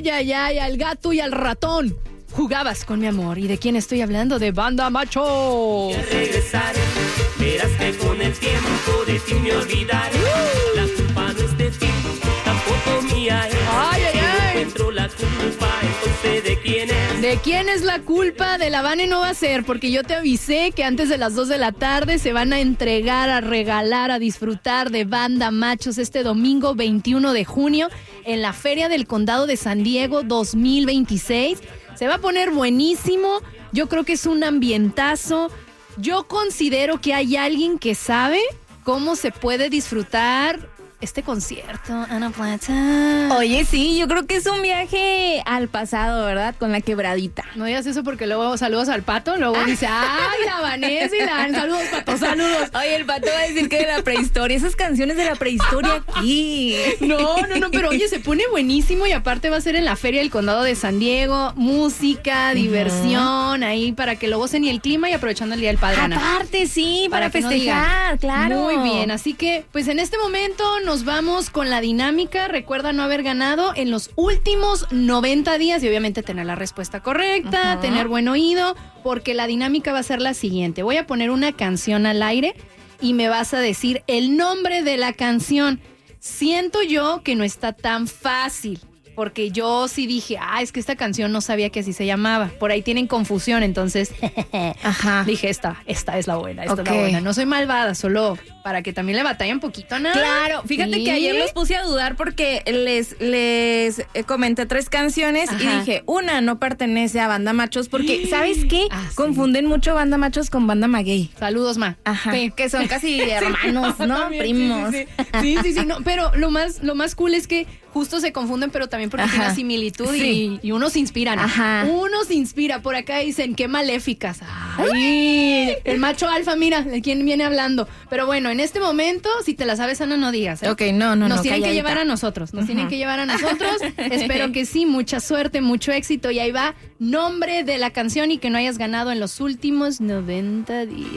Ay, ay, ay, al gato y al ratón. Jugabas con mi amor. ¿Y de quién estoy hablando? De Banda Macho. Y al regresar, verás que con el tiempo de ti me olvidaré. La culpa no es de ti, tampoco mía es. Ay, ay, ay. Encuentro la culpa, entonces ¿de quién es? ¿De quién es la culpa? De la Vane no va a ser, porque yo te avisé que antes de las 2 de la tarde se van a entregar, a regalar, a disfrutar de Banda Machos este domingo 21 de junio en la Feria del Condado de San Diego 2026. Se va a poner buenísimo. Yo creo que es un ambientazo. Yo considero que hay alguien que sabe cómo se puede disfrutar este concierto, Ana Plata. Oye, sí, yo creo que es un viaje al pasado, ¿verdad? Con la quebradita. No digas eso porque luego saludos al Pato, luego dice, ¡ay, la Vanessa y la... Saludos, Pato, saludos! Oye, el Pato va a decir que de la prehistoria, esas canciones de la prehistoria aquí. No, pero oye, se pone buenísimo y aparte va a ser en la Feria del Condado de San Diego, música, diversión, ahí para que lo gocen y el clima y aprovechando el Día del Padre, Ana. Aparte, sí, para que no festejar, digan. claro. Muy bien, así que pues en este momento nos vamos con la dinámica. Recuerda no haber ganado en los últimos 90 días y obviamente tener la respuesta correcta, tener buen oído, porque la dinámica va a ser la siguiente. Voy a poner una canción al aire y me vas a decir el nombre de la canción. Siento yo que no está tan fácil, porque yo sí dije, es que esta canción no sabía que así se llamaba. Por ahí tienen confusión, entonces dije, esta es la buena, esta es la buena. No soy malvada, solo para que también le batallen un poquito, ¿no? Claro, fíjate que ayer los puse a dudar porque les comenté 3 canciones y dije, una no pertenece a Banda Machos porque, ¿sabes qué? Confunden mucho Banda Machos con Banda Maguey. Saludos, ma. Ajá, que son casi hermanos, ¿no? También, primos. Sí, no, pero lo más cool es que justo se confunden, pero también porque tienen similitud y uno se inspira, ¿no? Uno se inspira. Por acá dicen, qué maléficas. Ay, el macho alfa, mira, de quién viene hablando. Pero bueno, en este momento, si te la sabes, Ana, no digas. Ok, no. Nos tienen que llevar a nosotros. Nos tienen que llevar a nosotros. Espero que sí, mucha suerte, mucho éxito. Y ahí va, nombre de la canción y que no hayas ganado en los últimos 90 días.